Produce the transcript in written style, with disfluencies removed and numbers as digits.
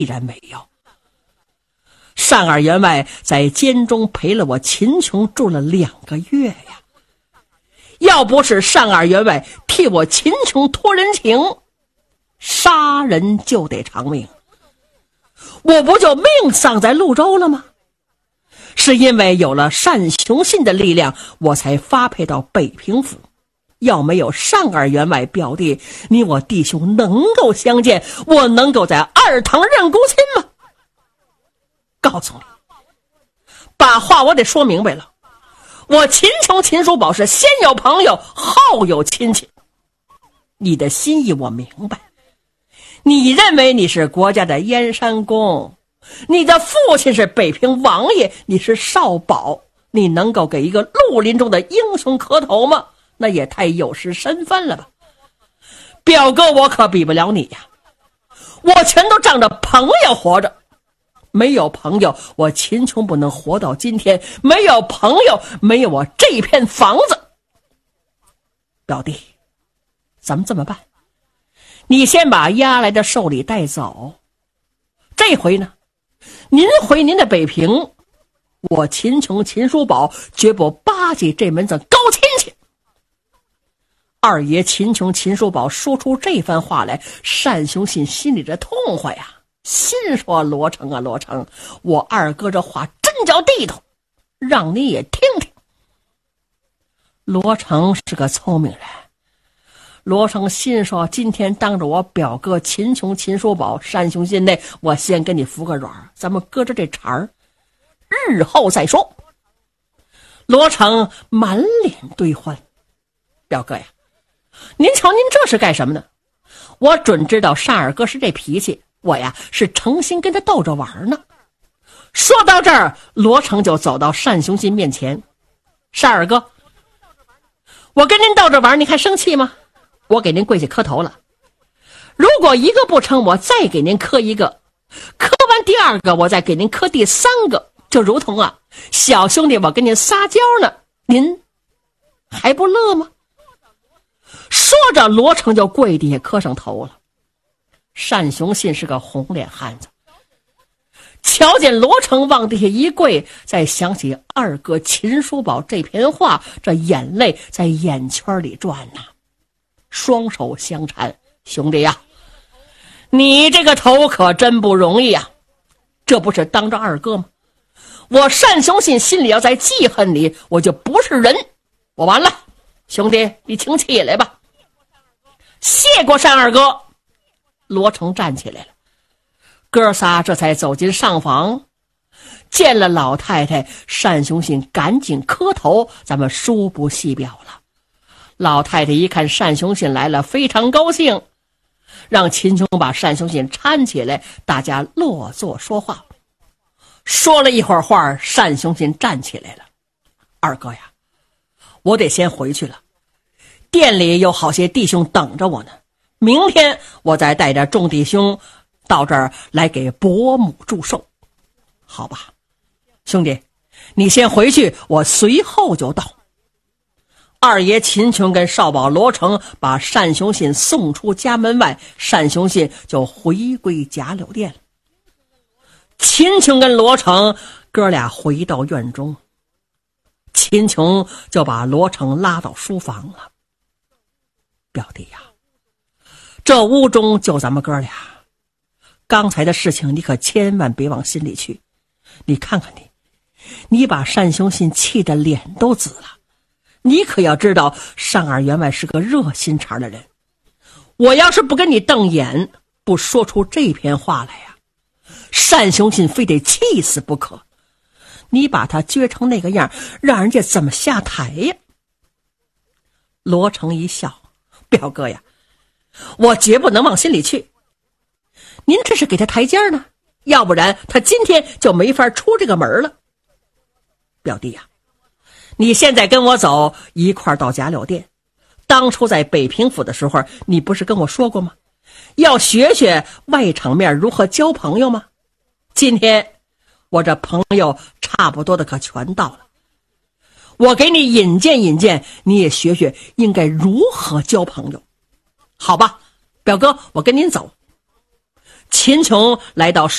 然没有。单二员外在监中陪了我秦琼住了2个月呀，要不是单二员外替我秦琼托人情，杀人就得偿命，我不就命丧在潞州了吗？是因为有了单雄信的力量，我才发配到北平府。要没有单二员外表弟，你我弟兄能够相见，我能够在二堂认姑亲吗？告诉你，把话我得说明白了。我秦琼秦叔宝是先有朋友后有亲戚，你的心意我明白。你认为你是国家的燕山公，你的父亲是北平王爷，你是少保，你能够给一个绿林中的英雄磕头吗？那也太有失身份了吧。表哥我可比不了你呀，我全都仗着朋友活着，没有朋友我秦琼不能活到今天，没有朋友没有我这片房子。表弟，咱们这么办，你先把押来的寿礼带走，这回呢您回您的北平，我秦琼秦叔宝绝不巴结这门子高亲戚。二爷秦琼秦叔宝说出这番话来，单雄信心里这痛快呀，心说罗成啊罗成，我二哥这话真叫地道，让你也听听。罗成是个聪明人，罗成心说今天当着我表哥秦琼秦叔宝单雄信内，我先跟你服个软，咱们搁着这茬儿日后再说。罗成满脸堆欢，表哥呀，您瞧您这是干什么呢？我准知道单二哥是这脾气，我呀是诚心跟他逗着玩呢。说到这儿，罗成就走到单雄信面前，单二哥，我跟您逗着玩，您还生气吗？我给您跪下磕头了，如果一个不成，我再给您磕一个，磕完第2个我再给您磕第3个，就如同啊小兄弟我跟您撒娇呢，您还不乐吗？说着罗成就跪地下磕上头了。单雄信是个红脸汉子，瞧见罗成往地下一跪，再想起二哥秦叔宝这篇话，这眼泪在眼圈里转呐，双手相搀，兄弟呀，你这个头可真不容易啊，这不是当着二哥吗？我单雄信心里要再记恨你，我就不是人，我完了。兄弟，你请起来吧。谢过单二哥。罗成站起来了，哥仨这才走进上房，见了老太太，单雄信赶紧磕头，咱们书不细表了。老太太一看单雄信来了，非常高兴，让秦琼把单雄信搀起来，大家落座说话。说了一会儿话，单雄信站起来了，二哥呀，我得先回去了，店里有好些弟兄等着我呢，明天我再带着众弟兄到这儿来给伯母祝寿，好吧？兄弟，你先回去，我随后就到。二爷秦琼跟少保罗成把单雄信送出家门外，单雄信就回归贾柳店了。秦琼跟罗成哥俩回到院中，秦琼就把罗成拉到书房了。表弟呀，这屋中就咱们哥俩，刚才的事情你可千万别往心里去。你看看你把单雄信气得脸都紫了，你可要知道单二员外是个热心肠的人，我要是不跟你瞪眼，不说出这篇话来呀，单雄信非得气死不可。你把他撅成那个样，让人家怎么下台呀？罗成一笑，表哥呀，我绝不能往心里去，您这是给他台阶呢，要不然他今天就没法出这个门了。表弟呀，你现在跟我走一块到贾柳店，当初在北平府的时候，你不是跟我说过吗？要学学外场面如何交朋友吗？今天我这朋友差不多的可全到了，我给你引荐引荐，你也学学应该如何交朋友，好吧？表哥，我跟您走。秦琼来到